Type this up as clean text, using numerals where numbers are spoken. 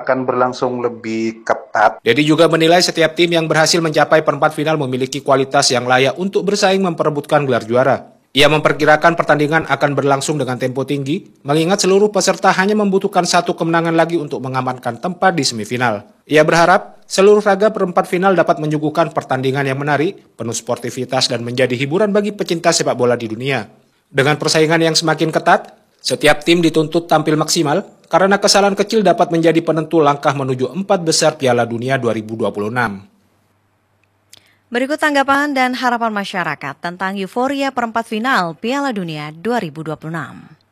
akan berlangsung lebih ketat. Dedi juga menilai setiap tim yang berhasil mencapai perempat final memiliki kualitas yang layak untuk bersaing memperebutkan gelar juara. Ia memperkirakan pertandingan akan berlangsung dengan tempo tinggi, mengingat seluruh peserta hanya membutuhkan satu kemenangan lagi untuk mengamankan tempat di semifinal. Ia berharap seluruh laga perempat final dapat menyuguhkan pertandingan yang menarik, penuh sportivitas dan menjadi hiburan bagi pecinta sepak bola di dunia. Dengan persaingan yang semakin ketat, setiap tim dituntut tampil maksimal karena kesalahan kecil dapat menjadi penentu langkah menuju 4 besar Piala Dunia 2026. Berikut tanggapan dan harapan masyarakat tentang euforia perempat final Piala Dunia 2026.